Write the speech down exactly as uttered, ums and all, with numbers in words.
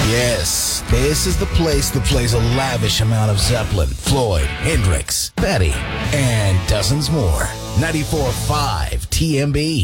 Yes, this is the place that plays a lavish amount of Zeppelin, Floyd, Hendrix, Betty, and dozens more. ninety-four point five T M B.